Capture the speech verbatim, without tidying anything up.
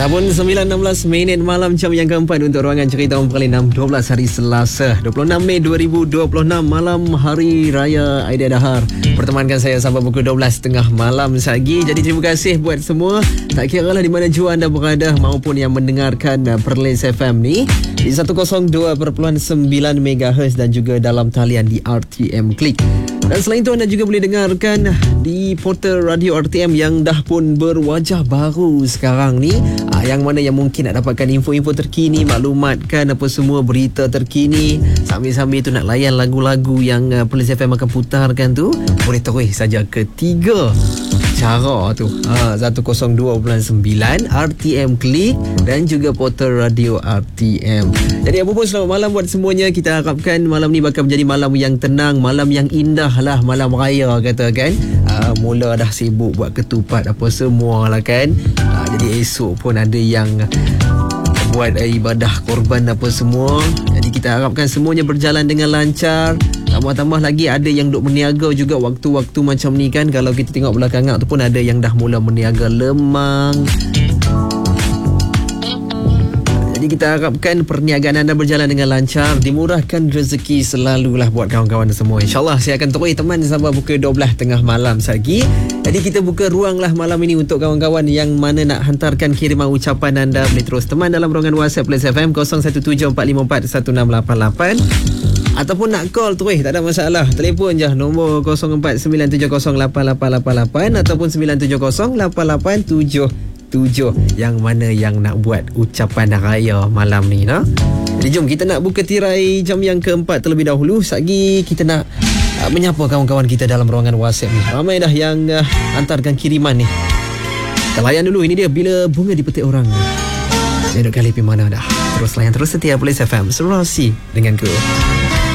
Ataupun sembilan enam belas minit malam jam yang keempat untuk ruangan cerita Om Perkali enam dua belas hari Selasa dua puluh enam Mei dua ribu dua puluh enam, malam Hari Raya Aidiladha. Pertemankan saya sampai pukul dua belas tiga puluh malam lagi. Jadi terima kasih buat semua, tak kira lah di mana jua anda berada maupun yang mendengarkan Perlis F M ni di seratus dua perpuluhan sembilan megahertz dan juga dalam talian di R T M Klik. Dan selain itu anda juga boleh dengarkan di portal radio R T M yang dah pun berwajah baru sekarang ni, ah, yang mana yang mungkin nak dapatkan info-info terkini, maklumat kan, apa semua berita terkini, sambil-sambil tu nak layan lagu-lagu yang uh, Perlis F M akan putarkan tu, boleh terus saja ke tiga cara tu, ha, seratus dua perpuluhan sembilan R T M Klik dan juga portal radio R T M. Jadi apa pun, selamat malam buat semuanya. Kita harapkan malam ni bakal menjadi malam yang tenang, malam yang indah lah, malam raya katakan. Ha, mula dah sibuk buat ketupat apa semua lah kan. Ha, jadi esok pun ada yang buat uh, ibadah korban apa semua. Jadi kita harapkan semuanya berjalan dengan lancar. Tambah-tambah lagi ada yang duk meniaga juga waktu-waktu macam ni kan. Kalau kita tengok belakangan tu pun ada yang dah mula meniaga lemang. Jadi kita harapkan perniagaan anda berjalan dengan lancar, dimurahkan rezeki selalulah buat kawan-kawan semua. InsyaAllah saya akan terus teman sampai pukul dua belas tengah malam lagi. Jadi kita buka ruang lah malam ini untuk kawan-kawan yang mana nak hantarkan kiriman ucapan anda. Boleh terus teman dalam ruangan WhatsApp Perlis F M kosong satu tujuh empat lima empat satu enam lapan lapan. Ataupun nak call terus, tak ada masalah. Telefon je nombor kosong empat sembilan tujuh kosong lapan lapan lapan lapan ataupun sembilan tujuh kosong lapan lapan tujuh tujuh. Yang mana yang nak buat ucapan raya malam ni, no? Jadi jom kita nak buka tirai jam yang keempat terlebih dahulu. Sagi kita nak uh, menyapa kawan-kawan kita dalam ruangan WhatsApp ni. Ramai dah yang uh, hantarkan kiriman ni. Kita layan dulu. Ini dia Bila Bunga Dipetik Orang. Dia duduk kali pergi mana dah. Terus layan, terus setia Perlis F M. Serasi denganku.